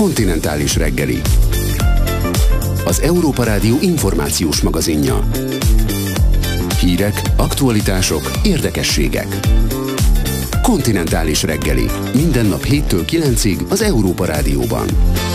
Kontinentális reggeli. Az Európa Rádió információs magazinja. Hírek, aktualitások, érdekességek. Kontinentális reggeli. Minden nap 7-től 9-ig az Európa Rádióban.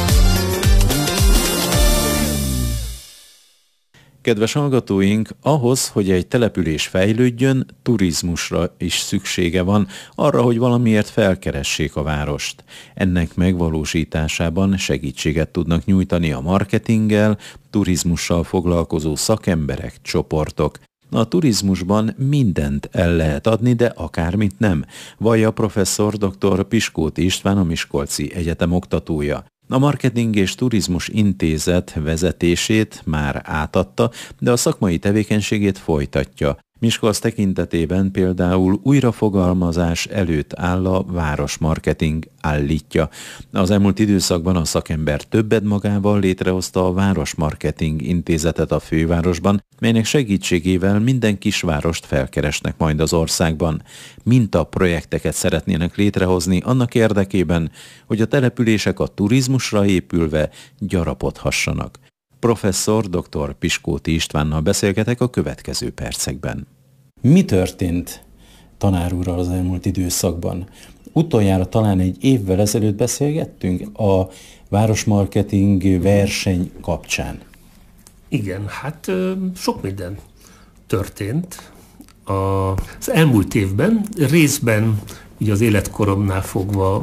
Kedves hallgatóink, ahhoz, hogy egy település fejlődjön, turizmusra is szüksége van, arra, hogy valamiért felkeressék a várost. Ennek megvalósításában segítséget tudnak nyújtani a marketinggel, turizmussal foglalkozó szakemberek, csoportok. A turizmusban mindent el lehet adni, de akármit nem, vallja professzor dr. Piskóti István, a Miskolci Egyetem oktatója. A Marketing és Turizmus Intézet vezetését már átadta, de a szakmai tevékenységét folytatja. Miskolc tekintetében például újrafogalmazás előtt áll a városmarketing, állítja. Az elmúlt időszakban a szakember többet magával létrehozta a Városmarketing Intézetet a fővárosban, melynek segítségével minden kisvárost felkeresnek majd az országban. Mintaprojekteket szeretnének létrehozni annak érdekében, hogy a települések a turizmusra épülve gyarapodhassanak. Professzor dr. Piskóti Istvánnal beszélgetek a következő percekben. Mi történt tanár úrral az elmúlt időszakban? Utoljára talán egy évvel ezelőtt beszélgettünk a városmarketing verseny kapcsán. Igen, hát sok minden történt az elmúlt évben. Részben ugye az életkoromnál fogva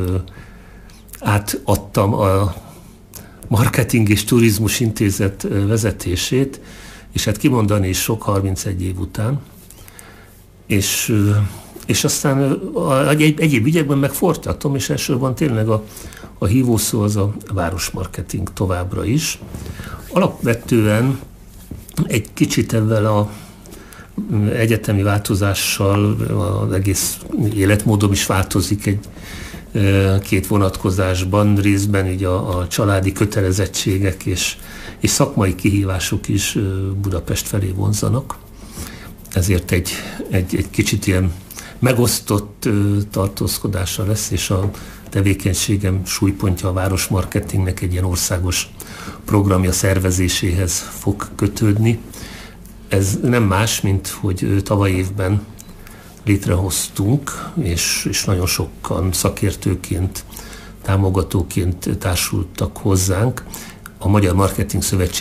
átadtam a Marketing és Turizmus Intézet vezetését, és hát kimondani is sok 31 év után. És aztán egyéb ügyekben meg folytatom, és elsősorban tényleg a hívószó az a városmarketing továbbra is. Alapvetően egy kicsit ezzel az egyetemi változással az egész életmódom is változik két vonatkozásban, részben így a családi kötelezettségek és szakmai kihívások is Budapest felé vonzanak. Ezért egy kicsit ilyen megosztott tartózkodása lesz, és a tevékenységem súlypontja a városmarketingnek egy ilyen országos programja szervezéséhez fog kötődni. Ez nem más, mint hogy tavaly évben létrehoztunk, és nagyon sokan szakértőként, támogatóként társultak hozzánk a Magyar Marketing Szövetség